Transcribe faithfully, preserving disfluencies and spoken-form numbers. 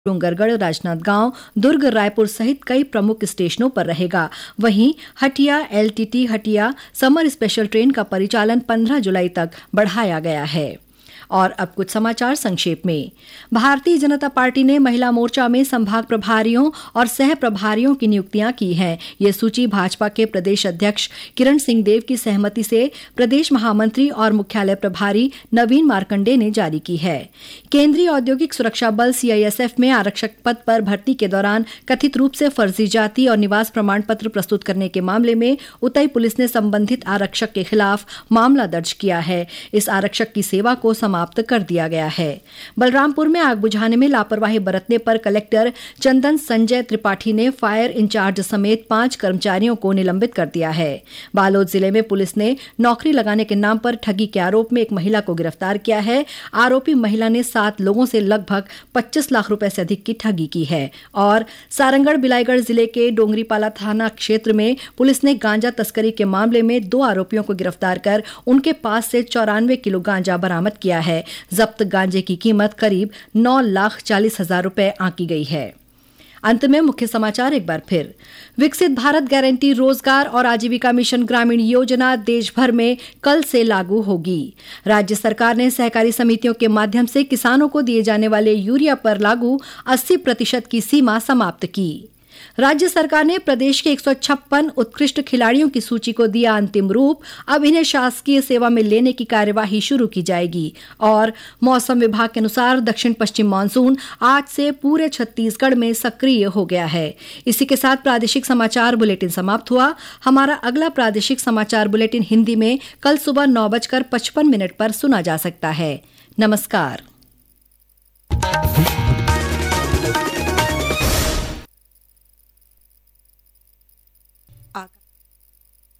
डोंगरगढ़, राजनांदगांव, दुर्ग, रायपुर सहित कई प्रमुख स्टेशनों पर रहेगा। वहीं Hatia LTT Hatia summer special train का परिचालन पंद्रह जुलाई तक बढ़ाया गया है। और अब कुछ समाचार संक्षेप में। भारतीय जनता पार्टी ने महिला मोर्चा में संभाग प्रभारियों और सह प्रभारियों की नियुक्तियां की हैं। ये सूची भाजपा के प्रदेश अध्यक्ष किरण सिंह देव की सहमति से प्रदेश महामंत्री और मुख्यालय प्रभारी नवीन मार्कंडे ने जारी की है। केंद्रीय औद्योगिक सुरक्षा बल सीआईएसएफ में आरक्षक पद पर भर्ती के दौरान कथित रूप से फर्जी जाति और निवास प्रमाण पत्र प्रस्तुत करने के मामले में उतई पुलिस ने संबंधित आरक्षक के खिलाफ मामला दर्ज किया है। इस आरक्षक की सेवा को समाप्त कर दिया गया है। बलरामपुर में आग बुझाने में लापरवाही बरतने पर कलेक्टर चंदन संजय त्रिपाठी ने फायर इंचार्ज समेत पांच कर्मचारियों को निलंबित कर दिया है। बालोद जिले में पुलिस ने नौकरी लगाने के नाम पर ठगी के आरोप में एक महिला को गिरफ्तार किया है। आरोपी महिला ने सात लोगों से लगभग पच्चीस लाख रुपए से अधिक की ठगी की है। और सारंगढ़ बिलाईगढ़ जिले के डोंगरीपाला थाना क्षेत्र में पुलिस ने गांजा तस्करी के मामले में दो आरोपियों को गिरफ्तार कर उनके पास से चौरानवे किलो गांजा बरामद किया है। जब्त गांजे की कीमत करीब नौ लाख चालीस हजार रुपए आंकी गई है। अंत में मुख्य समाचार एक बार फिर। विकसित भारत गारंटी रोजगार और आजीविका मिशन ग्रामीण योजना देश भर में कल से लागू होगी। राज्य सरकार ने सहकारी समितियों के माध्यम से किसानों को दिए जाने वाले यूरिया पर लागू अस्सी प्रतिशत की सीमा समाप्त की। राज्य सरकार ने प्रदेश के एक सौ छप्पन उत्कृष्ट खिलाड़ियों की सूची को दिया अंतिम रूप। अब इन्हें शासकीय सेवा में लेने की कार्यवाही शुरू की जाएगी। और मौसम विभाग के अनुसार दक्षिण पश्चिम मानसून आज से पूरे छत्तीसगढ़ में सक्रिय हो गया है। इसी के साथ प्रादेशिक समाचार बुलेटिन समाप्त हुआ। हमारा अगला प्रादेशिक समाचार बुलेटिन हिंदी में कल सुबह नौ बजकर पचपन मिनट पर सुना जा सकता है। नमस्कार।